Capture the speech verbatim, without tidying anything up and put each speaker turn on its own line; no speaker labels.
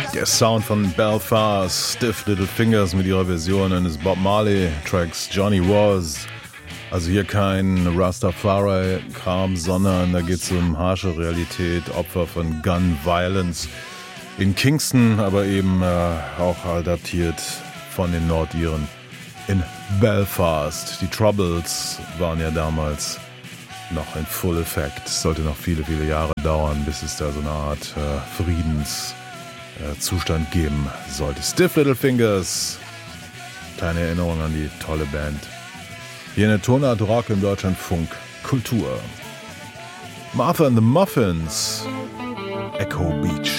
Der Sound von Belfast, Stiff Little Fingers mit ihrer Version eines Bob Marley-Tracks Johnny Was. Also hier kein Rastafari-Kram, sondern da geht es um harsche Realität, Opfer von Gun Violence in Kingston, aber eben äh, auch adaptiert von den Nordiren in Belfast. Die Troubles waren ja damals noch in Full Effect. Es sollte noch viele, viele Jahre dauern, bis es da so eine Art äh, Friedenszustand äh, geben sollte. Stiff Little Fingers, kleine Erinnerung an die tolle Band. Hier in der Tonart Rock im Deutschlandfunk Kultur. Martha and the Muffins, Echo Beach.